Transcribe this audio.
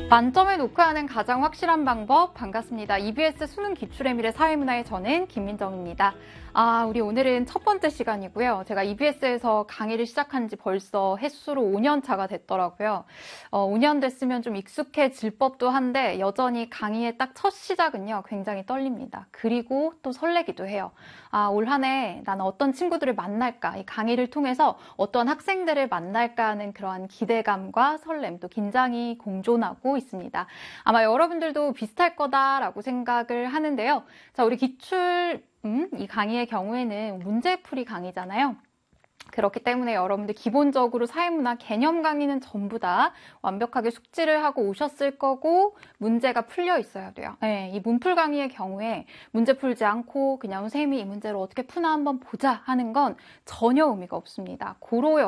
만점에 놓고하는 가장 확실한 방법 반갑습니다. EBS 수능 기출의 미래 사회문화의 저는 김민정입니다. 우리 오늘은 첫 번째 시간이고요. 제가 EBS에서 강의를 시작한 지 벌써 햇수로 5년 차가 됐더라고요. 5년 됐으면 좀 익숙해질 법도 한데 여전히 강의의 딱 첫 시작은요. 굉장히 떨립니다. 그리고 또 설레기도 해요. 올 한 해 나는 어떤 친구들을 만날까? 이 강의를 통해서 어떤 학생들을 만날까 하는 그러한 기대감과 설렘, 또 긴장이 공존하고 있습니다. 아마 여러분들도 비슷할 거다라고 생각을 하는데요. 자, 우리 기출 이 강의의 경우에는 문제풀이 강의잖아요. 그렇기 때문에 여러분들 기본적으로 사회문화 개념 강의는 전부 다 완벽하게 숙지를 하고 오셨을 거고 문제가 풀려 있어야 돼요. 네, 이 문풀 강의의 경우에 문제 풀지 않고 그냥 선생님이 이 문제를 어떻게 푸나 한번 보자 하는 건 전혀 의미가 없습니다. 고로